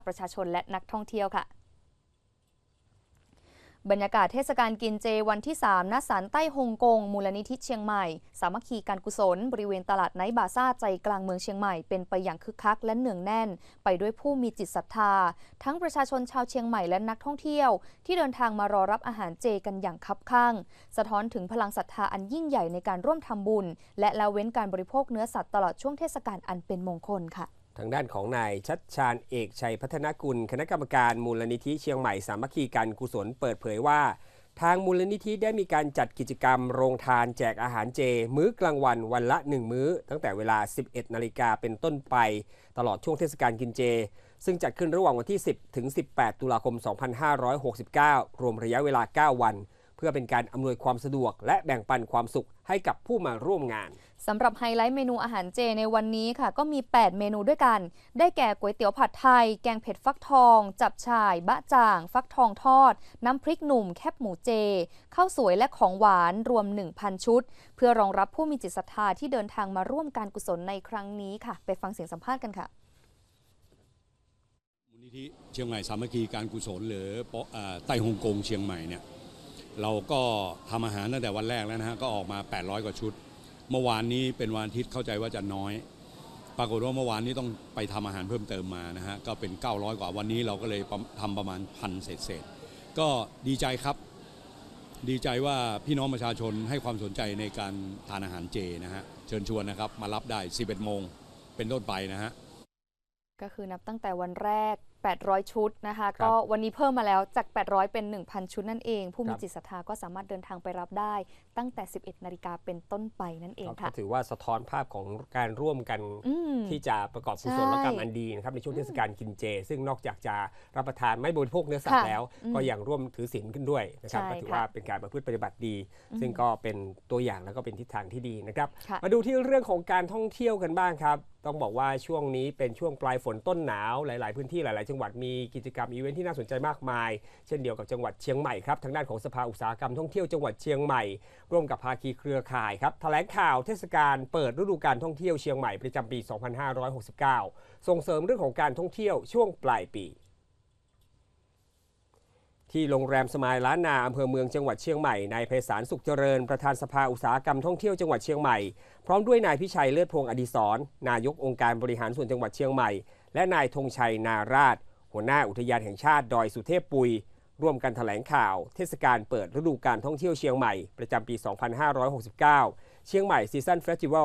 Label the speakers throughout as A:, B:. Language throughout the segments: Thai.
A: ประชาชนและนักท่องเที่ยวค่ะบรรยากาศเทศกาลกินเจวันที่ 3 ณ ศาลใต้ฮ่องกงมูลนิธิเชียงใหม่สามัคคีการกุศลบริเวณตลาดไนท์บาซ่าใจกลางเมืองเชียงใหม่เป็นไปอย่างคึกคักและเนืองแน่นไปด้วยผู้มีจิตศรัทธาทั้งประชาชนชาวเชียงใหม่และนักท่องเที่ยวที่เดินทางมารอรับอาหารเจกันอย่างคับคั่งสะท้อนถึงพลังศรัทธาอันยิ่งใหญ่ในการร่วมทำบุญและละเว้นการบริโภคเนื้อสัตว์ตลอดช่วงเทศกาลอันเป็นมงคลค่ะ
B: ทางด้านของนายชัดชาญเอกชัยพัฒนกุลคณะกรรมการมูลนิธิเชียงใหม่สามัคคีการกุศลเปิดเผยว่าทางมูลนิธิได้มีการจัดกิจกรรมโรงทานแจกอาหารเจมื้อกลางวันวันละ1มื้อตั้งแต่เวลา 11 นาฬิกาเป็นต้นไปตลอดช่วงเทศกาลกินเจซึ่งจัดขึ้นระหว่างวันที่ 10 ถึง 18 ตุลาคม 2569 รวมระยะเวลา 9 วันเพื่อเป็นการอำนวยความสะดวกและแบ่งปันความสุขให้กับผู้มาร่วมงาน
A: สำหรับไฮไลท์เมนูอาหารเจในวันนี้ค่ะก็มี 8 เมนูด้วยกันได้แก่ก๋วยเตี๋ยวผัดไทยแกงเผ็ดฟักทองจับฉ่ายบะจ่างฟักทองทอดน้ำพริกหนุ่มแคบหมูเจข้าวสวยและของหวานรวม 1,000 ชุดเพื่อรองรับผู้มีจิตศรัทธาที่เดินทางมาร่วมการกุศลในครั้งนี้ค่ะไปฟังเสียงสัมภาษณ์กันค่ะ
C: มูลนิธิเชียงใหม่สามัคคีการกุศลหรือใต้ฮ่องกงเชียงใหม่เนี่ยเราก็ทำอาหารตั้งแต่วันแรกแล้วนะฮะก็ออกมา800 กว่าชุดเมื่อวานนี้เป็นวันอาทิตย์เข้าใจว่าจะน้อยปรากฏว่าเมื่อวานนี้ต้องไปทำอาหารเพิ่มเติมมานะฮะก็เป็น900 กว่าวันนี้เราก็เลยทำประมาณ1,000 เศษก็ดีใจครับดีใจว่าพี่น้องประชาชนให้ความสนใจในการทานอาหารเจนะฮะเชิญชวนนะครับมารับได้ 11 โมงเป็นต้นไปนะฮะ
A: ก็คือนับตั้งแต่วันแรก800 ชุดนะคะก็วันนี้เพิ่มมาแล้วจาก800เป็น 1,000 ชุดนั่นเองผู้มีจิตศรัทธาก็สามารถเดินทางไปรับได้ตั้งแต่ 11 นาฬิกาเป็นต้นไปนั่นเองค่ะ
B: ก็ถือว่าสะท้อนภาพของการร่วมกันที่จะประกอบกุศลกรรมอันดีนะครับในช่วงเทศกาลกินเจซึ่งนอกจากจะรับประทานไม่บริโภคเนื้อสัตว์แล้วก็ยังร่วมถือศีลขึ้นด้วยนะครับก็ถือว่าเป็นการประพฤติปฏิบัติดีซึ่งก็เป็นตัวอย่างแล้วก็เป็นทิศทางที่ดีนะครับมาดูที่เรื่องของการท่องเที่ยวกันบ้างครับต้องบอกว่าช่วงนี้เป็นช่วงปลายฝนต้นหนาวหลายๆพื้นที่หลายๆจังหวัดมีกิจกรรมอีเวนท์ที่น่าสนใจมากมายเช่นเดียวกับจังหวัดเชียงใหม่ครับทางด้านของสภาอุตสาหกรรมท่องเที่ยวจังหวัดเชียงใหม่ร่วมกับภาคีเครือข่ายครับแถลงข่าวเทศกาลเปิดฤดูการท่องเที่ยวเชียงใหม่ประจำปี 2569 ส่งเสริมเรื่องของการท่องเที่ยวช่วงปลายปีที่โรงแรมสมายล้านนาอำเภอเมืองจังหวัดเชียงใหม่นายไพศาลสุขเจริญประธานสภาอุตสาหกรรมท่องเที่ยวจังหวัดเชียงใหม่พร้อมด้วยนายพิชัยเลิศพงศ์อดิศรนายกองค์การบริหารส่วนจังหวัดเชียงใหม่และนายธงชัยนาราชหัวหน้าอุทยานแห่งชาติดอยสุเทพปุยร่วมกันแถลงข่าวเทศกาลเปิดฤดูการท่องเที่ยวเชียงใหม่ประจำปี 2569 เชียงใหม่ซีซั่นเฟสติวัล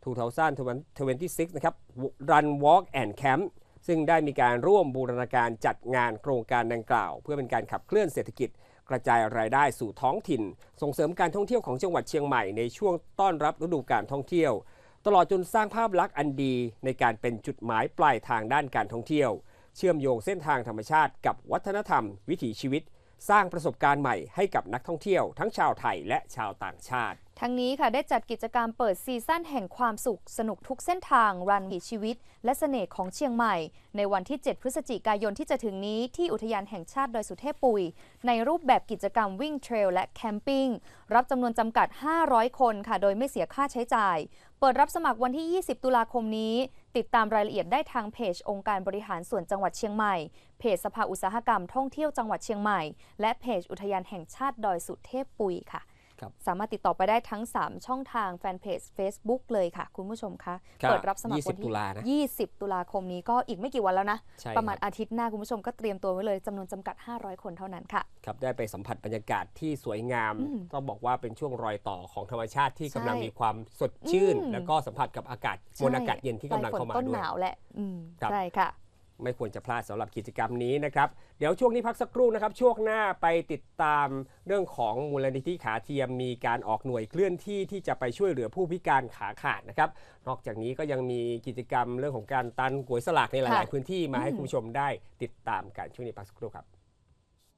B: 2026 นะครับ Run Walk and Camp ซึ่งได้มีการร่วมบูรณาการจัดงานโครงการดังกล่าวเพื่อเป็นการขับเคลื่อนเศรษฐกิจกระจายรายได้สู่ท้องถิ่นส่งเสริมการท่องเที่ยวของจังหวัดเชียงใหม่ในช่วงต้อนรับฤดูการท่องเที่ยวตลอดจนสร้างภาพลักษณ์อันดีในการเป็นจุดหมายปลายทางด้านการท่องเที่ยวเชื่อมโยงเส้นทางธรรมชาติกับวัฒนธรรมวิถีชีวิตสร้างประสบการณ์ใหม่ให้กับนักท่องเที่ยวทั้งชาวไทยและชาวต่างชาติ
A: ทั้งนี้ค่ะได้จัดกิจกรรมเปิดซีซั่นแห่งความสุขสนุกทุกเส้นทางรันวิถีชีวิตและเสน่ห์ของเชียงใหม่ในวันที่ 7 พฤศจิกายนที่จะถึงนี้ที่อุทยานแห่งชาติดอยสุเทพปุยในรูปแบบกิจกรรมวิ่งเทรลและแคมปิ้งรับจำนวนจำกัด 500 คนค่ะโดยไม่เสียค่าใช้จ่ายเปิดรับสมัครวันที่ 20 ตุลาคมนี้ติดตามรายละเอียดได้ทางเพจองค์การบริหารส่วนจังหวัดเชียงใหม่เพจสภาอุตสาหกรรมท่องเที่ยวจังหวัดเชียงใหม่และเพจอุทยานแห่งชาติดอยสุเทพปุยค่ะสามารถติดต่อไปได้ทั้ง3ช่องทางแฟนเพจ Facebook เลยค่ะคุณผู้ชมคะเปิดรับสมัครวันที่20 ตุลาคมนี้ก็อีกไม่กี่วันแล้วนะประมาณอาทิตย์หน้าคุณผู้ชมก็เตรียมตัวไว้เลยจำนวนจำกัด 500 คนเท่านั้นค่ะ
B: ครับได้ไปสัมผัสบรรยากาศที่สวยงามต้องบอกว่าเป็นช่วงรอยต่อของธรรมชาติที่กำลังมีความสดชื่นแล้วก็สัมผัสกับอากาศมวลอากาศเย็นที่กำลังเข้ามาด้วย
A: ต้นหนาวแหละใช่ค่ะ
B: ไม่ควรจะพลาดสำหรับกิจกรรมนี้นะครับเดี๋ยวช่วงนี้พักสักครู่นะครับช่วงหน้าไปติดตามเรื่องของมูลนิธิขาเทียมมีการออกหน่วยเคลื่อนที่ที่จะไปช่วยเหลือผู้พิการขาขาดนะครับนอกจากนี้ก็ยังมีกิจกรรมเรื่องของการตันก๋วยสลักในหลายๆพื้นที่มาให้คุณผู้ชมได้ติดตามกันช่วงนี้พักสักครู่ครับ